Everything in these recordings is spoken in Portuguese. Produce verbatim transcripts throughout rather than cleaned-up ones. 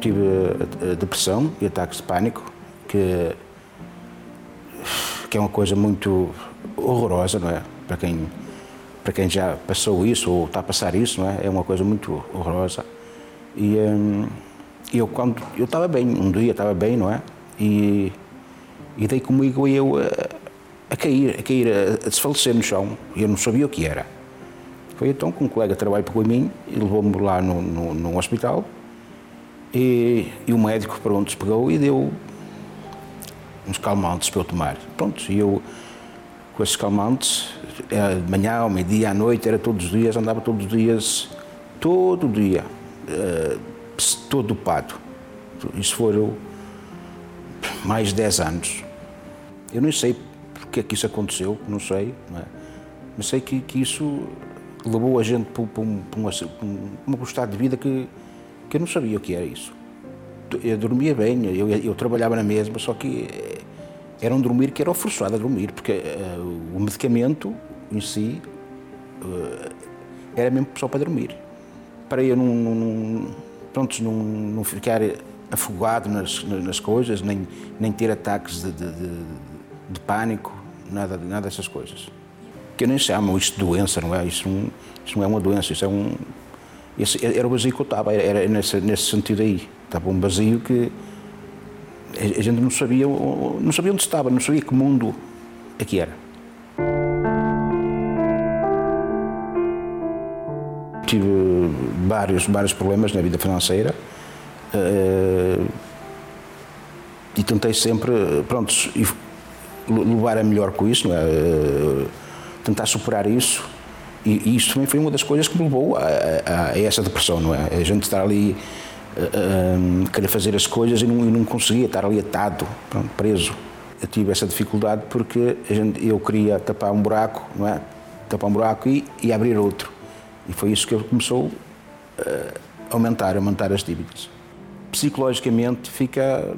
tive a depressão e ataques de pânico, que, que é uma coisa muito horrorosa, não é? Para quem, para quem já passou isso ou está a passar isso, não é? É uma coisa muito horrorosa. E hum, eu, quando eu estava bem, um dia estava bem, não é? E, e dei comigo eu a, a cair, a cair, a, a desfalecer no chão. Eu não sabia o que era. Foi então que um colega de trabalho pegou em mim e levou-me lá no, no, no hospital. E, e o médico, pronto, pegou e deu uns calmantes para eu tomar. Pronto, e eu, com esses calmantes, de manhã, ao meio-dia, à noite, era todos os dias, andava todos os dias, todo dia, uh, todo dopado. Isso foram mais de dez anos. Eu nem sei porque é que isso aconteceu, não sei, não é? Mas sei que, que isso levou a gente para, para, um, para, uma, para um estado de vida que, que eu não sabia o que era isso. Eu dormia bem, eu, eu trabalhava na mesma, só que era um dormir que era o forçado a dormir, porque uh, o medicamento em si uh, era mesmo só para dormir. Para eu não, não, pronto, não, não ficar afogado nas, nas coisas, nem, nem ter ataques de, de, de, de pânico, nada, nada dessas coisas. Que eu nem chamo isto de doença, não é? Isso não, isso não é uma doença, isso é um... Esse era o vazio que eu estava, era, era nesse, nesse sentido aí. Estava um vazio que a gente não sabia, não sabia onde estava, não sabia que mundo é que era. Tive vários, vários problemas na vida financeira uh, e tentei sempre, pronto, levar a melhor com isso, não é? Uh, tentar superar isso. E, e isso também foi uma das coisas que me levou a, a, a essa depressão, não é? A gente estar ali, a, a querer fazer as coisas e não, e não conseguia, estar ali atado, pronto, preso. Eu tive essa dificuldade porque a gente, eu queria tapar um buraco, não é? Tapar um buraco e, e abrir outro. E foi isso que começou a aumentar, a aumentar as dívidas. Psicologicamente fica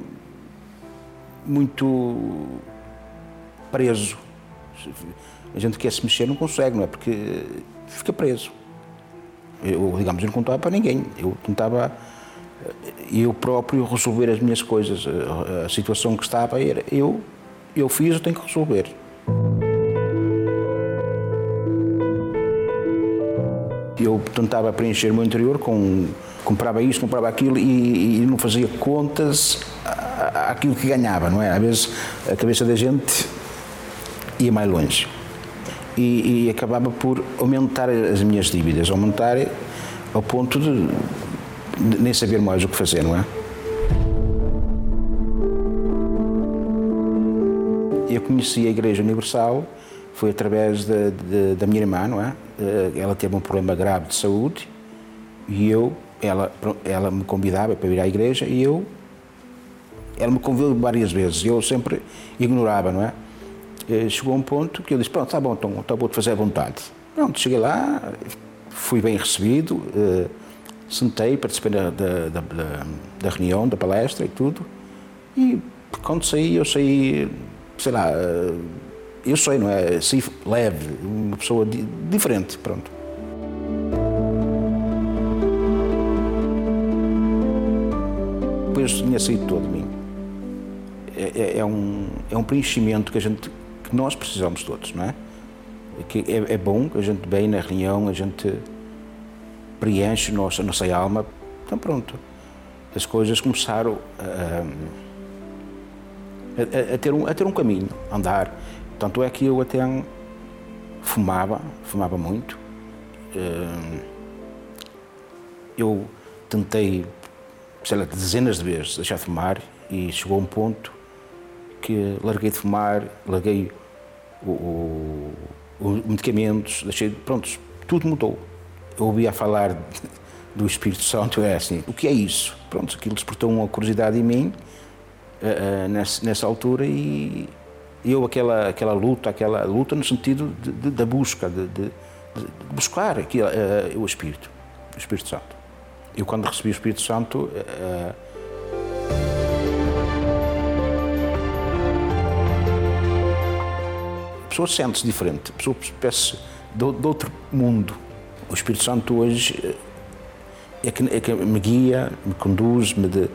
muito preso. A gente quer se mexer, não consegue, não é? Porque fica preso. Eu, digamos, eu não contava para ninguém. Eu tentava eu próprio resolver as minhas coisas. A, a situação que estava era eu, eu fiz, eu tenho que resolver. Eu tentava preencher o meu interior com comprava isto, comprava aquilo e, e não fazia contas àquilo que ganhava, não é? Às vezes a cabeça da gente ia mais longe. E, e acabava por aumentar as minhas dívidas, aumentar ao ponto de, de nem saber mais o que fazer, não é? Eu conheci a Igreja Universal, foi através de, de, da minha irmã, não é? Ela teve um problema grave de saúde e eu, ela, ela me convidava para ir à igreja e eu, ela me convidou várias vezes e eu sempre ignorava, não é? Chegou a um ponto que eu disse, pronto, está bom, então, então vou-te fazer à vontade. Pronto, cheguei lá, fui bem recebido, uh, sentei, participei da, da, da, da reunião, da palestra e tudo, e quando saí, eu saí, sei lá, uh, eu sei, não é, saí leve, uma pessoa di diferente, pronto. Depois tinha saído todo de mim. É, é, um, é um preenchimento que a gente que nós precisamos todos, não é? Que é, é bom que a gente bem na reunião, a gente preenche a nossa, a nossa alma, então pronto, as coisas começaram a, a, a, ter, um, a ter um caminho, a andar, tanto é que eu até fumava, fumava muito, eu tentei, sei lá, dezenas de vezes deixar de fumar e chegou a um ponto que larguei de fumar, larguei os medicamentos, deixei, pronto, tudo mudou. Eu ouvia falar de, do Espírito Santo, é assim, o que é isso? Pronto, aquilo despertou uma curiosidade em mim, uh, uh, nessa, nessa altura, e eu aquela, aquela luta, aquela luta no sentido de, de, da busca, de, de, de buscar aqui, uh, o Espírito, o Espírito Santo. Eu quando recebi o Espírito Santo, uh, a pessoa sente-se diferente, a pessoa parece de, de outro mundo. O Espírito Santo hoje é que, é que me guia, me conduz, me de,